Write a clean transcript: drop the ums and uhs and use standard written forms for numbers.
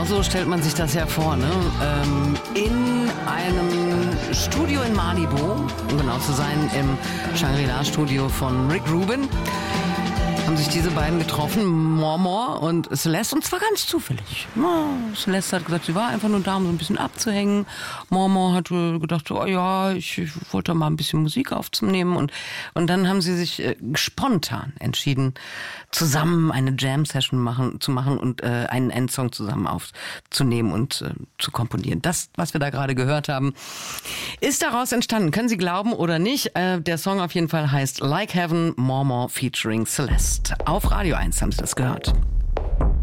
so stellt man sich das ja vor, ne? In einem Studio in Malibu, um genau zu sein, im Shangri-La-Studio von Rick Rubin, haben sich diese beiden getroffen, More und Celeste, und zwar ganz zufällig. Ja, Celeste hat gesagt, sie war einfach nur da, um so ein bisschen abzuhängen. More hat gedacht, oh ja, ich wollte mal ein bisschen Musik aufzunehmen. Und dann haben sie sich spontan entschieden, zusammen eine Jam-Session zu machen und einen Endsong zusammen aufzunehmen und zu komponieren. Das, was wir da gerade gehört haben, ist daraus entstanden. Können Sie glauben oder nicht? Der Song auf jeden Fall heißt Like Heaven, More featuring Celeste. Auf Radio 1 haben Sie das gehört.